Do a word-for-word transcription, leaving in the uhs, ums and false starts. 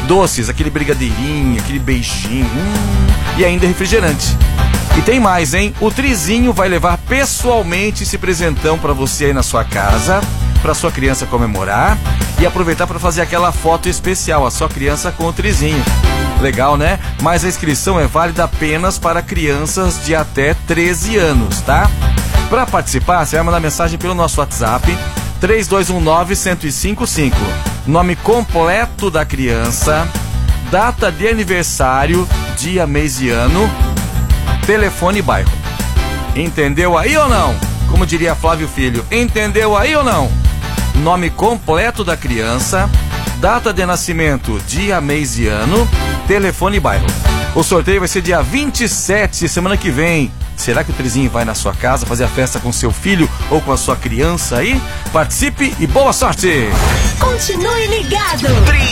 doces, aquele brigadeirinho, aquele beijinho, hum, e ainda refrigerante. E tem mais, hein? O Trizinho vai levar pessoalmente esse presentão pra você aí na sua casa, pra sua criança comemorar e aproveitar para fazer aquela foto especial, a sua criança com o Trizinho. Legal, né? Mas a inscrição é válida apenas para crianças de até treze anos, tá? Para participar, você vai mandar mensagem pelo nosso WhatsApp três dois um nove, um zero cinco cinco. Nome completo da criança, data de aniversário, dia, mês e ano, telefone e bairro. Entendeu aí ou não? Como diria Flávio Filho, entendeu aí ou não? Nome completo da criança, data de nascimento, dia, mês e ano, telefone e bairro. O sorteio vai ser dia vinte e sete, semana que vem. Será que o Trizinho vai na sua casa fazer a festa com seu filho ou com a sua criança aí? Participe e boa sorte! Continue ligado!